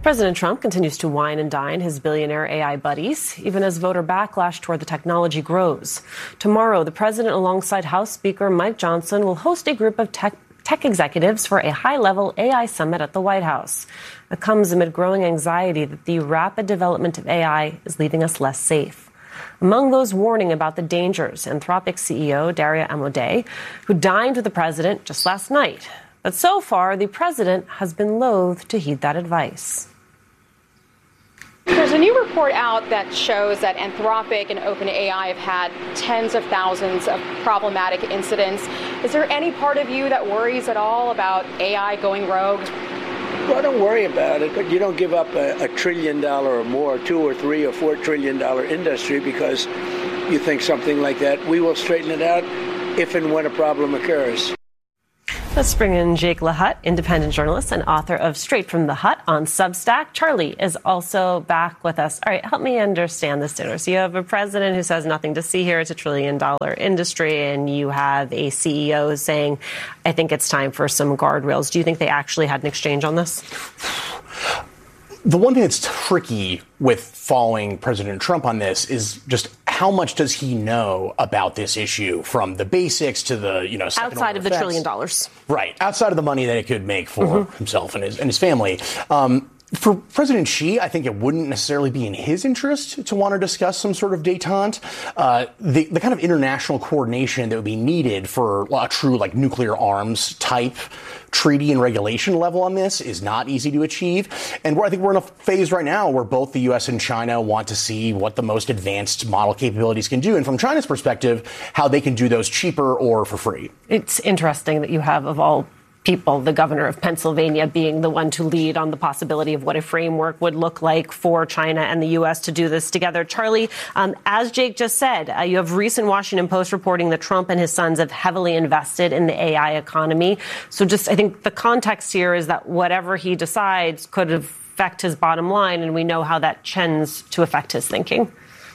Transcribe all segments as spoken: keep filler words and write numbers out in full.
President Trump continues to wine and dine his billionaire A I buddies, even as voter backlash toward the technology grows. Tomorrow, the president, alongside House Speaker Mike Johnson, will host a group of tech, tech executives for a high-level A I summit at the White House. It comes amid growing anxiety that the rapid development of A I is leaving us less safe. Among those warning about the dangers, Anthropic C E O Daria Amodei, who dined with the president just last night. But so far, the president has been loath to heed that advice. There's a new report out that shows that Anthropic and OpenAI have had tens of thousands of problematic incidents. Is there any part of you that worries at all about A I going rogue? Well, don't worry about it, but you don't give up a, a trillion dollar or more, two or three or four trillion dollar industry because you think something like that. We will straighten it out if and when a problem occurs. Let's bring in Jake LaHutte, independent journalist and author of Straight from the Hut on Substack. Charlie is also back with us. All right, help me understand this dinner. So you have a president who says nothing to see here. It's a trillion dollar industry. And you have a C E O saying, I think it's time for some guardrails. Do you think they actually had an exchange on this? The one thing that's tricky with following President Trump on this is just how much does he know about this issue, from the basics to the, you know, outside of the trillion dollars. Right. Outside of the money that it could make for mm-hmm. himself and his, and his family. Um, For President Xi, I think it wouldn't necessarily be in his interest to want to discuss some sort of détente. Uh, the, the kind of international coordination that would be needed for a true, like, nuclear arms type treaty and regulation level on this is not easy to achieve. And I think we're in a phase right now where both the U S and China want to see what the most advanced model capabilities can do. And from China's perspective, how they can do those cheaper or for free. It's interesting that you have, of all people, the governor of Pennsylvania being the one to lead on the possibility of what a framework would look like for China and the U S to do this together. Charlie, um, as Jake just said, uh, you have recent Washington Post reporting that Trump and his sons have heavily invested in the A I economy. So just, I think the context here is that whatever he decides could affect his bottom line, and we know how that tends to affect his thinking.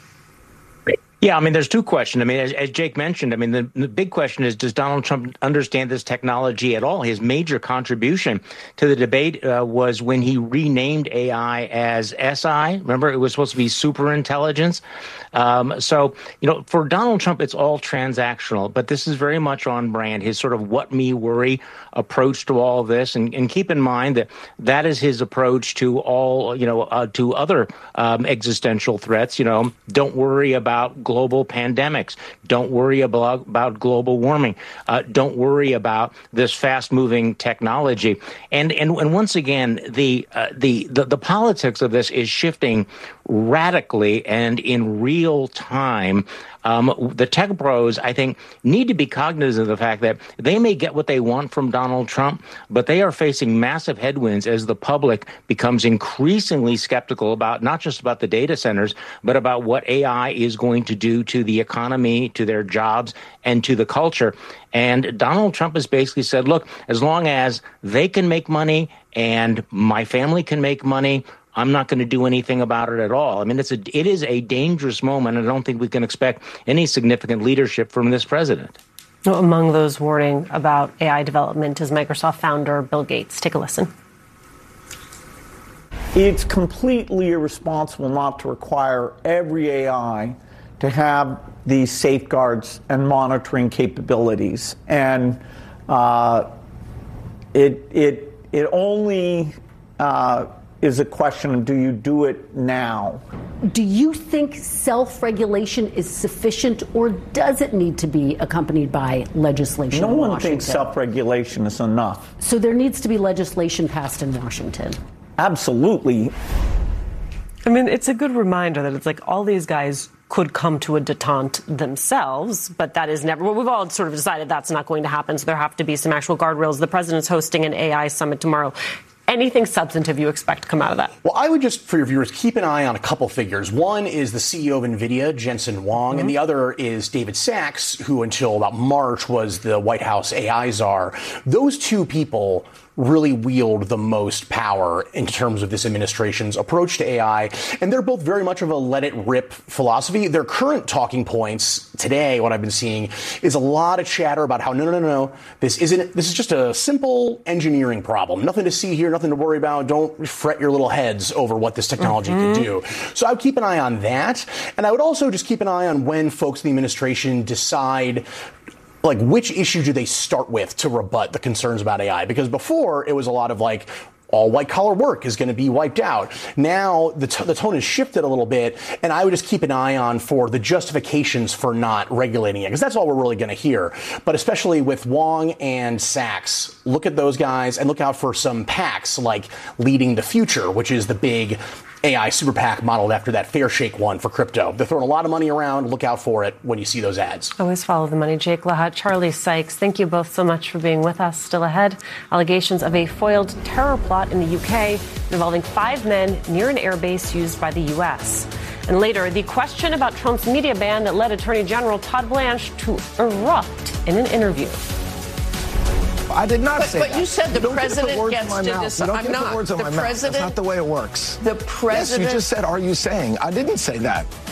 Yeah, I mean, there's two questions. I mean, as, as Jake mentioned, I mean, the, the big question is, does Donald Trump understand this technology at all? His major contribution to the debate uh, was when he renamed A I as S I. Remember, it was supposed to be superintelligence. Um, so, you know, for Donald Trump, it's all transactional, but this is very much on brand, his sort of what me worry approach to all of this. And, and keep in mind that that is his approach to all, you know, uh, to other um, existential threats. You know, don't worry about global pandemics. Don't worry about, about global warming. Uh, don't worry about this fast-moving technology. And and, and once again, the, uh, the the the politics of this is shifting radically and in real time. Um, the tech pros, I think, need to be cognizant of the fact that they may get what they want from Donald Trump, but they are facing massive headwinds as the public becomes increasingly skeptical about not just about the data centers, but about what A I is going to do to the economy, to their jobs, and to the culture. And Donald Trump has basically said, look, as long as they can make money and my family can make money, I'm not going to do anything about it at all. I mean, it's a, it is a dangerous moment. I don't think we can expect any significant leadership from this president. Well, among those warning about A I development is Microsoft founder Bill Gates. Take a listen. It's completely irresponsible not to require every A I to have these safeguards and monitoring capabilities. And uh, it, it, it only... Uh, is a question of, do you do it now? Do you think self-regulation is sufficient, or does it need to be accompanied by legislation no in one Washington? thinks self-regulation is enough. So there needs to be legislation passed in Washington? Absolutely. I mean, it's a good reminder that it's like all these guys could come to a detente themselves, but that is never, well, we've all sort of decided that's not going to happen, so there have to be some actual guardrails. The president's hosting an A I summit tomorrow. Anything substantive you expect to come out of that? Well, I would just, for your viewers, keep an eye on a couple figures. One is the C E O of NVIDIA, Jensen Huang, mm-hmm. and the other is David Sachs, who until about March was the White House A I czar. Those two people really wield the most power in terms of this administration's approach to A I. And they're both very much of a let it rip philosophy. Their current talking points today, what I've been seeing, is a lot of chatter about how no, no, no, no, this isn't, this is just a simple engineering problem. Nothing to see here, nothing to worry about. Don't fret your little heads over what this technology mm-hmm. can do. So I would keep an eye on that. And I would also just keep an eye on when folks in the administration decide, like, which issue do they start with to rebut the concerns about A I? Because before, it was a lot of, like, all white-collar work is going to be wiped out. Now, the, t- the tone has shifted a little bit, and I would just keep an eye on for the justifications for not regulating it, because that's all we're really going to hear. But especially with Wong and Sachs, look at those guys and look out for some PACs like Leading the Future, which is the big A I super PAC modeled after that Fairshake one for crypto. They're throwing a lot of money around. Look out for it when you see those ads. Always follow the money. Jake Lahat, Charlie Sykes, thank you both so much for being with us. Still ahead, allegations of a foiled terror plot in the U K involving five men near an airbase used by the U S. And later, the question about Trump's media ban that led Attorney General Todd Blanche to erupt in an interview. I did not but, say but that. you said the don't president get the gets to decide. Don't I'm get not. The words on the my president. Mouth. That's not the way it works. The president. Yes, you just said, "Are you saying?" I didn't say that.